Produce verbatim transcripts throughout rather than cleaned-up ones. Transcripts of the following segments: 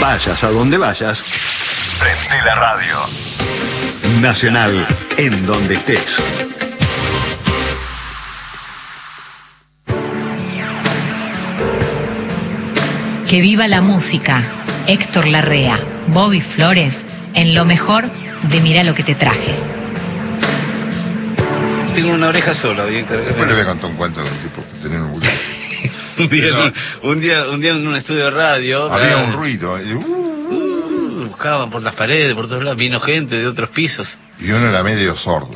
Vayas a donde vayas, prende la radio. Nacional, en donde estés. Que viva la música. Héctor Larrea, Bobby Flores, en lo mejor de Mirá lo que te traje. Tengo una oreja sola, bien. Después le voy a contar un cuento de un tipo que tenía un burro. un, día, no. un, día, un día en un estudio de radio. Había ¿verdad? un ruido. Y, uh, uh, buscaban por las paredes, por todos lados. Vino gente de otros pisos. Y uno era medio sordo.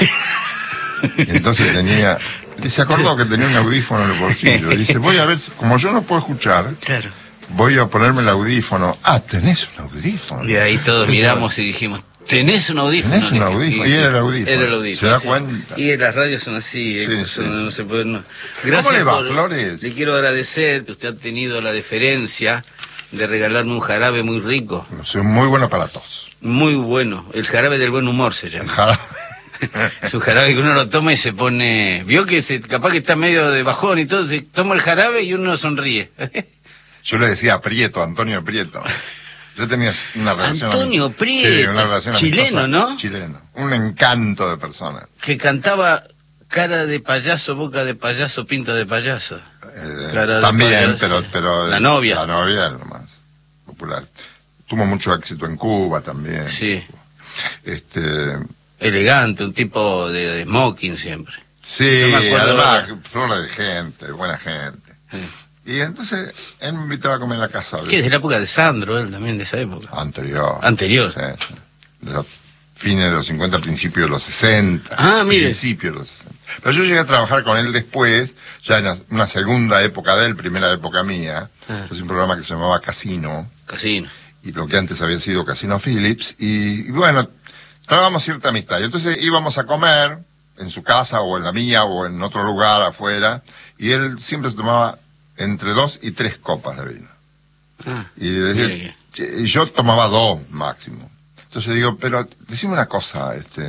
Y entonces tenía... Se acordó que tenía un audífono en el bolsillo. Y dice, voy a ver, como yo no puedo escuchar, claro, voy a ponerme el audífono. Ah, tenés un audífono. Y ahí todos Eso, miramos y dijimos, ¿tenés un audífono? ¿Tenés un audífono? Y, y era el audífono. Era el audífono. ¿Se da sí. cuenta? Y las radios son así. Sí, eh, sí. son, no se puede, no. Gracias. ¿Cómo le va, por, Flores? Le quiero agradecer que usted ha tenido la deferencia de regalarme un jarabe muy rico. Soy muy bueno para tos. Muy bueno. El jarabe del buen humor se llama. El jarabe. Es un jarabe que uno lo toma y se pone... Vio que se, capaz que está medio de bajón y todo, se toma el jarabe y uno sonríe. Yo le decía a Prieto, Antonio Prieto. Yo tenía una relación... Antonio Prieto, sí, una relación chileno, ¿no? Chileno, un encanto de persona. Que cantaba cara de payaso, boca de payaso, pinta de payaso. Eh, cara también, de payaso. pero, pero... La novia. La novia es lo más popular. Tuvo mucho éxito en Cuba también. Sí. Este... Elegante, un tipo de, de smoking siempre. Sí, no me acuerdo además, ahora. flor de gente, buena gente. Sí. Y entonces, él me invitaba a comer en la casa. ¿Qué? Es de la época de Sandro, él también, de esa época. Anterior. Anterior. Sí, sí. De los fines de los cincuenta, principios de los sesenta. Ah, mire. Principios de los sesenta. Pero yo llegué a trabajar con él después, ya en una segunda época de él, primera época mía. Ah. Es un programa que se llamaba Casino. Casino. Y lo que antes había sido Casino Phillips. Y, y bueno... Trabamos cierta amistad. Y entonces íbamos a comer en su casa o en la mía o en otro lugar afuera. Y él siempre se tomaba entre dos y tres copas de vino. Ah, y, decía, y yo tomaba dos máximo. Entonces digo, pero decime una cosa, este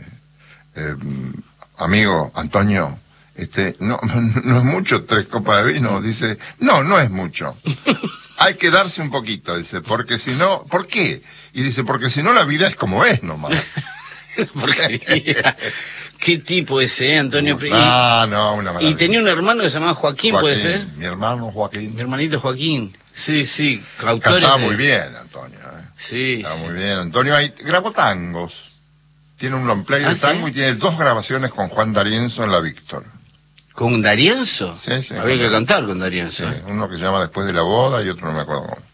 eh, amigo Antonio, este no, no es mucho tres copas de vino. Dice, no, no es mucho. Hay que darse un poquito, dice, porque si no, ¿por qué? Y dice, porque si no la vida es como es nomás. Porque, ¿qué tipo ese, eh, Antonio? Ah, no, una maravilla. Y tenía un hermano que se llamaba Joaquín, Joaquín, ¿puede ser? Mi hermano Joaquín. Mi hermanito Joaquín. Sí, sí, autores Cantaba de... muy bien, Antonio. ¿eh? Sí. Cantaba sí. muy bien. Antonio ahí grabó tangos. Tiene un long play ¿Ah, de tango sí? y tiene dos grabaciones con Juan D'Arienzo en la Víctor. ¿Con D'Arienzo? Sí, sí. Había que cantar con D'Arienzo. Sí, uno que se llama Después de la boda y otro no me acuerdo cómo.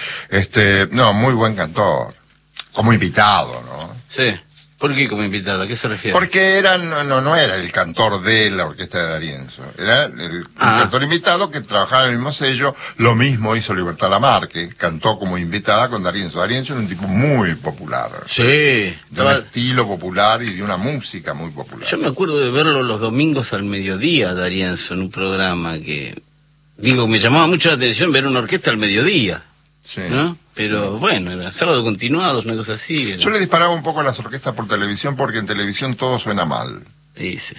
Este, no, muy buen cantor. Como invitado, ¿no? Sí. ¿Por qué como invitado? ¿A qué se refiere? Porque era, no, no, no era el cantor de la orquesta de D'Arienzo. Era el, ah. el cantor invitado que trabajaba en el mismo sello. Lo mismo hizo Libertad Lamarque, cantó como invitada con D'Arienzo. D'Arienzo era un tipo muy popular. Sí. De estaba... un estilo popular y de una música muy popular. Yo me acuerdo de verlo los domingos al mediodía, D'Arienzo, en un programa que... Digo, me llamaba mucho la atención ver una orquesta al mediodía. Sí. ¿No? Pero bueno, era sábado continuados, una cosa así. Era. Yo le disparaba un poco a las orquestas por televisión porque en televisión todo suena mal. Sí, sí.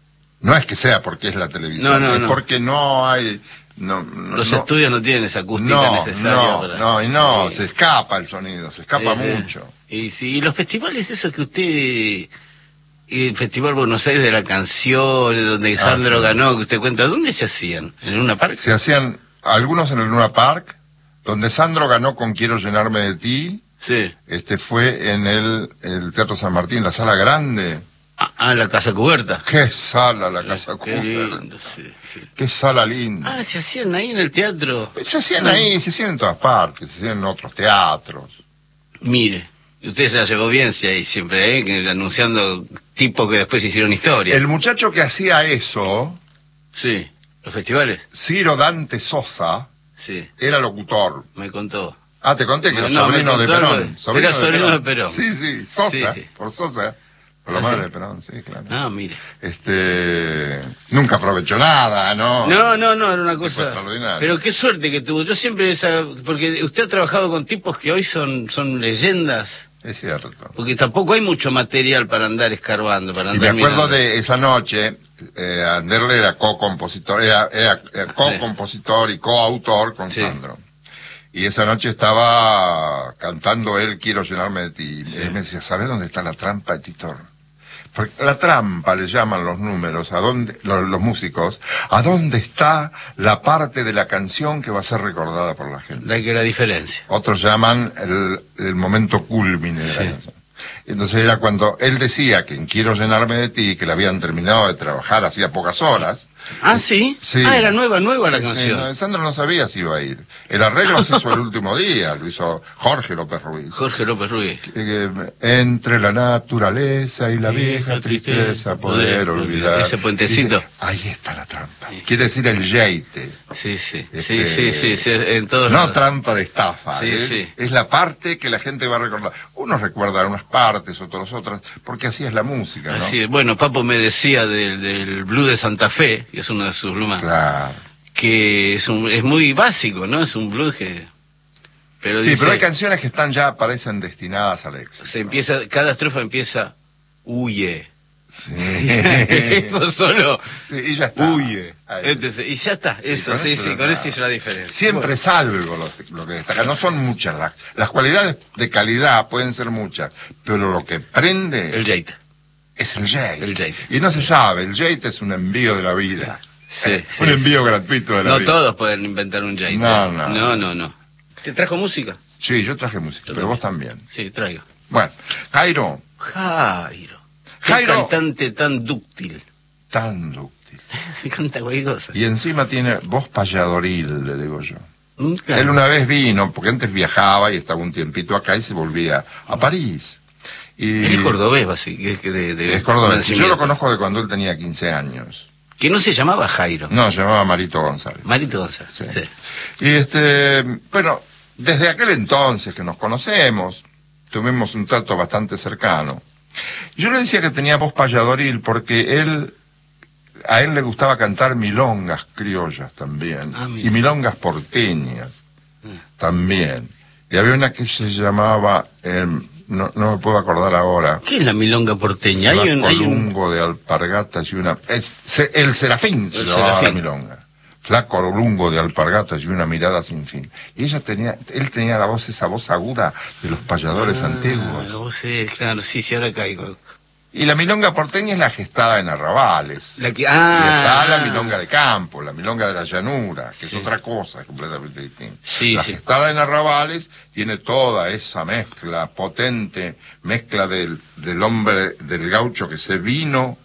No es que sea porque es la televisión, no, no, es no. porque no hay... No, no, Los no, estudios no tienen esa acústica no, necesaria. No, para... no, y no, sí. se escapa el sonido, se escapa eh, mucho. Y, sí, y los festivales esos que usted... El Festival Buenos Aires de la Canción, donde Sandro ah, sí. ganó, que usted cuenta, ¿dónde se hacían? ¿En el Luna Park? Se hacían algunos en el Luna Park, donde Sandro ganó con Quiero llenarme de ti. Sí. Este fue en el, el Teatro San Martín, la sala grande. Ah, ah la Casa Cubierta. Qué sala la Casa eh, Cubierta. Qué lindo, sí, sí. Qué sala linda. Ah, se hacían ahí en el teatro. Se hacían ahí, se hacían en todas partes, se hacían en otros teatros. Mire, usted se la llevó bien, si ahí siempre, ¿eh? Que, anunciando tipos que después hicieron historia. El muchacho que hacía eso... Sí, los festivales. Ciro Dante Sosa... Sí. Era locutor. Me contó. Ah, te conté que no, era no, sobrino de Perón. Sobrino era sobrino de Perón. Sí, sí, Sosa, sí, sí. por Sosa. Por la ¿Ah, madre sí? de Perón, sí, claro. Ah, mire. Este... Nunca aprovechó nada, ¿no? No, no, no, era una cosa... extraordinaria. Pero qué suerte que tuvo. Yo siempre esa... Porque usted ha trabajado con tipos que hoy son, son leyendas. Es cierto. Porque tampoco hay mucho material para andar escarbando, para andar Y me acuerdo mirando. de esa noche, eh, Anderle era co-compositor, era, era, era co-compositor y coautor con sí. Sandro. Y esa noche estaba cantando él Quiero llenarme de ti. Sí. Y él me decía, ¿sabes dónde está la trampa, Titor? Porque la trampa le llaman los números, a dónde, los, los músicos, a dónde está la parte de la canción que va a ser recordada por la gente. La que la diferencia. Otros llaman el, el momento culmine de Sí. la canción. Entonces era cuando él decía que en Quiero llenarme de ti, que le habían terminado de trabajar hacía pocas horas. Ah, ¿sí? Sí. Ah, era nueva, nueva la Sí, canción. no, Sandro no sabía si iba a ir. El arreglo se hizo el último día, lo hizo Jorge López Ruiz. Jorge López Ruiz. Eh, entre la naturaleza y la vieja tristeza poder olvidar. Ese puentecito. Dice, ahí está la trampa. Quiere decir el yeite. Sí, sí, Este, sí, sí, sí, sí, en todos No lados. trampa de estafa. Sí, ¿eh? sí. Es la parte que la gente va a recordar. Unos recuerdan unas partes, otros otras, porque así es la música, ¿no? Así es. Bueno, Papo me decía del, del Blues de Santa Fe, que es uno de sus blues, Claro. que es, un, es muy básico, ¿no? Es un blues que... Pero Sí, dice, pero hay canciones que están ya, parecen destinadas al éxito. se empieza, cada estrofa empieza, huye. Sí. Eso solo, Sí, y ya está. huye. Ahí. Entonces, y ya está, eso, con sí, eso sí, ya con está. eso hizo la diferencia. Siempre Bueno, es algo lo, lo que destaca. No son muchas. Las, las cualidades de calidad pueden ser muchas, pero lo que prende el Jate. es el jate. El jate. Y no se sabe, el jate es un envío de la vida. Sí, Eh, sí, un sí. envío gratuito de la No vida. todos pueden inventar un Jate. No, no. No, no, no. ¿Te trajo música? Sí, yo traje música, pero vos también. Sí, traigo. Bueno, Jairo, Jairo. Qué Jairo. cantante tan dúctil. tan dúctil. Me canta cualquier cosa. Y encima tiene voz payadoril, le digo yo. Mm, claro. Él una vez vino, porque antes viajaba y estaba un tiempito acá y se volvía a París. Y Él es cordobés, así, que, que de, de Es cordobés. Yo nacimiento. lo conozco de cuando él tenía quince años. Que no se llamaba Jairo. No, se llamaba Marito González. Marito González. Sí. Sí. Y este, bueno, desde aquel entonces que nos conocemos, tuvimos un trato bastante cercano. Yo le decía que tenía voz payadoril porque él, a él le gustaba cantar milongas criollas también. Ah, mira. Y milongas porteñas también. Y había una que se llamaba, eh, no, no me puedo acordar ahora. ¿Qué es la milonga porteña? Hay un, hay un... Colungo de alpargatas y una... Es, se- el Serafín se El llamaba la Serafín. milonga. Flaco lungo de alpargatas y una mirada sin fin. Y ella tenía, él tenía la voz, esa voz aguda de los payadores Ah, antiguos. vos sí, claro, sí, sí, ahora caigo. Y la milonga porteña es la gestada en arrabales. La que, Y ah, está la milonga de campo, la milonga de la llanura, que Sí. es otra cosa completamente distinta. Sí, la sí. gestada en arrabales tiene toda esa mezcla potente, mezcla del, del hombre, del gaucho que se vino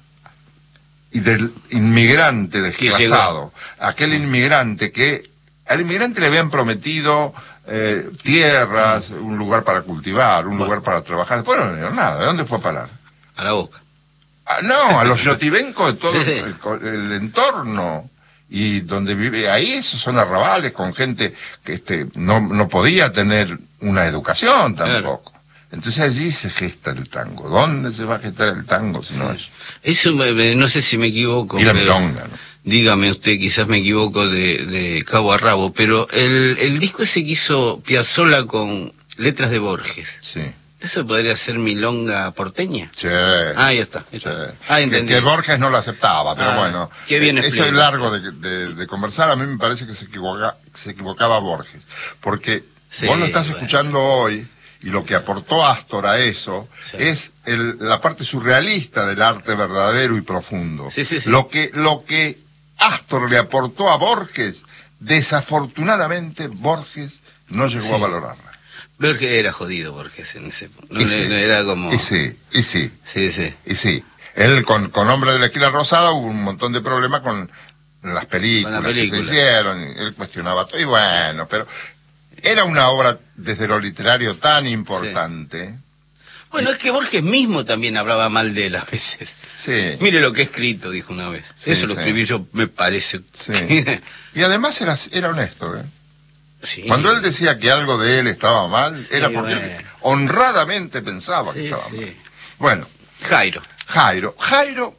y del inmigrante desplazado. Aquel inmigrante que al inmigrante le habían prometido eh, tierras, un lugar para cultivar, un Bueno. lugar para trabajar. Después no le dieron nada. ¿De dónde fue a parar? a la boca. Ah, no, a los yotibencos de todo Sí, sí. el, el- el entorno. Y donde vive, ahí esos son arrabales con gente que este no, no podía tener una educación tampoco. Entonces allí se gesta el tango. ¿Dónde se va a gestar el tango si no es? Eso, me- me- no sé si me equivoco. Y la pero- milonga, ¿no? Dígame usted, quizás me equivoco de, de cabo a rabo, pero el, el disco ese que hizo Piazzolla con letras de Borges, Sí. ¿eso podría ser milonga porteña? Sí. Ah, ahí está. ahí Sí. está. Ah, que, entendí. que Borges no lo aceptaba, pero Ah, bueno. qué bien eh, Eso es explica. largo de, de- de conversar. A mí me parece que se, equivoca, se equivocaba Borges. Porque Sí, vos lo estás bueno. escuchando hoy y lo que aportó Astor a eso Sí. es el- la parte surrealista del arte verdadero y profundo. Sí, sí, sí. Lo que, lo que Astor le aportó a Borges, desafortunadamente Borges no llegó Sí. a valorarla. Borges era jodido, Borges, en ese punto. No, Y no- sí. no era como... Y sí, y sí. Sí, sí. Y sí, él con, con Hombre de la Esquina Rosada hubo un montón de problemas con las películas, Con la película. que se hicieron, y él cuestionaba todo, y bueno, pero era una obra desde lo literario tan importante. Bueno, es que Borges mismo también hablaba mal de él a veces. Sí, Mire lo que he escrito, dijo una vez. Sí, Eso lo sí. escribí yo, me parece. sí. Y además era, era honesto, ¿eh? Sí. Cuando él decía que algo de él estaba mal, Sí, era porque bueno. él honradamente pensaba que Sí, estaba sí. mal. Bueno, Jairo. Jairo, Jairo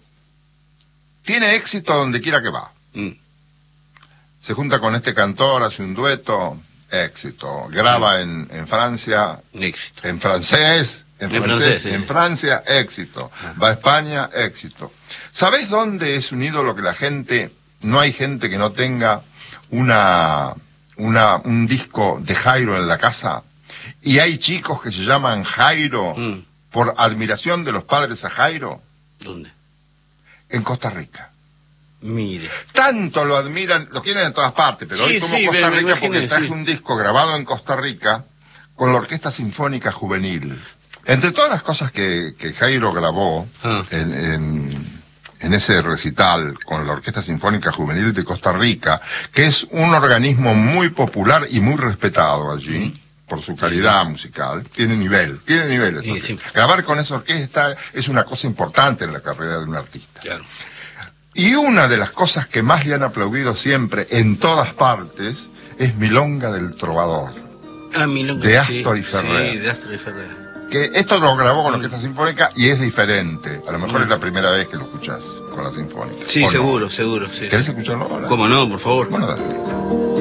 tiene éxito donde quiera que va. Mm. Se junta con este cantor, hace un dueto, éxito. Graba en, en Francia, Éxito. en francés, en, En francés, francés, sí, en sí. Francia, éxito. Va a España, éxito. ¿Sabés dónde es un ídolo que la gente, no hay gente que no tenga una, una, un disco de Jairo en la casa, y hay chicos que se llaman Jairo Mm. por admiración de los padres a Jairo, ¿Dónde? en Costa Rica. Mire. Tanto lo admiran, lo quieren en todas partes, pero Sí, hoy como sí, Costa me- me Rica imaginé, porque traje sí. un disco grabado en Costa Rica con la Orquesta Sinfónica Juvenil. Entre todas las cosas que, que Jairo grabó Ah. en, en, en ese recital con la Orquesta Sinfónica Juvenil de Costa Rica, que es un organismo muy popular y muy respetado allí, Mm. por su calidad musical, tiene nivel, tiene niveles. Sí, sí. Grabar con esa orquesta es una cosa importante en la carrera de un artista. Claro. Y una de las cosas que más le han aplaudido siempre, en todas partes, es Milonga del Trovador. Ah, Milonga. De sí, Astor y Ferrer. Sí, de Astor y Ferrer. Que esto lo grabó con la Orquesta Sinfónica y es diferente. A lo mejor Mm. es la primera vez que lo escuchás con la Sinfónica. Sí, ¿O no? seguro, seguro. Sí. ¿Querés escucharlo ahora? ¿Cómo no, por favor? Bueno, dale.